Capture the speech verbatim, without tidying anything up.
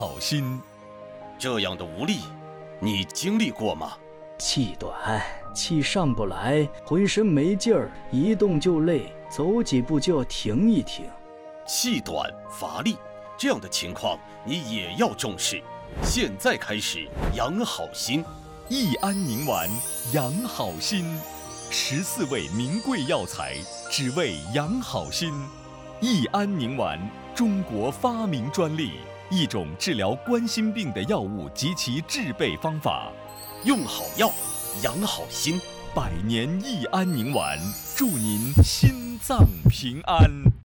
好心。 这样的无力，你经历过吗？ 气短，气上不来，浑身没劲儿，一动就累，走几步就要停一停。 气短乏力，这样的情况你也要重视。现在开始养好心， 益安宁丸养好心，十四味名贵药材，只为养好心。益安宁丸，中国发明专利，一种治疗冠心病的药物及其制备方法。 用好药，养好心。 百年益安宁丸，祝您心脏平安。